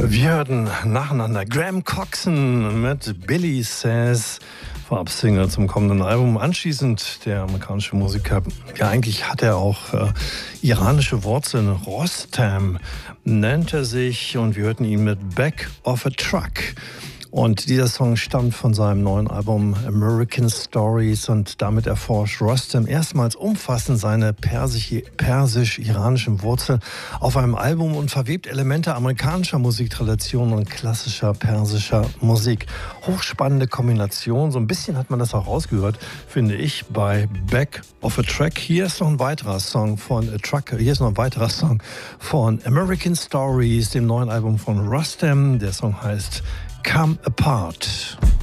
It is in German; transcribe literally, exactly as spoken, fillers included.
Wir hörten nacheinander Graham Coxon mit Billy Says, Vorabsingle zum kommenden Album. Anschließend der amerikanische Musiker, ja eigentlich hat er auch äh, iranische Wurzeln, Rostam nennt er sich, und wir hörten ihn mit Back of a Truck. Und dieser Song stammt von seinem neuen Album American Stories, und damit erforscht Rostam erstmals umfassend seine persisch, persisch-iranischen Wurzeln auf einem Album und verwebt Elemente amerikanischer Musiktradition und klassischer persischer Musik. Hochspannende Kombination, so ein bisschen hat man das auch rausgehört, finde ich, bei Back of a Track. Hier ist noch ein weiterer Song von a Truck, hier ist noch ein weiterer Song von American Stories, dem neuen Album von Rostam. Der Song heißt Come Apart.